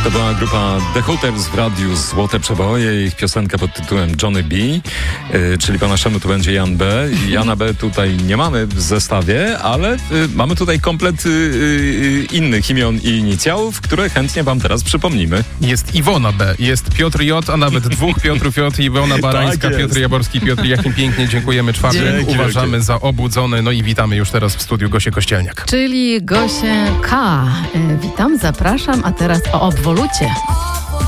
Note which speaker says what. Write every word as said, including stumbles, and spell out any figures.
Speaker 1: To była grupa The Hooters w radiu Złote Przeboje. Ich piosenka pod tytułem Johnny B, yy, czyli po naszemu to będzie Jan B. I Jana B tutaj nie mamy w zestawie, ale yy, mamy tutaj komplet yy, innych imion i inicjałów, które chętnie wam teraz przypomnimy.
Speaker 2: Jest Iwona B, jest Piotr J, a nawet dwóch Piotrów J, Iwona Barańska,
Speaker 1: tak
Speaker 2: Piotr Jaborski, Piotr Jakim pięknie dziękujemy czwartym.
Speaker 1: Dzięki,
Speaker 2: Uważamy
Speaker 1: wielkie.
Speaker 2: za obudzony. No i witamy już teraz w studiu Gosię Kościelniak.
Speaker 3: Czyli Gosię K. Y, Witam, zapraszam, a teraz o obwolucie.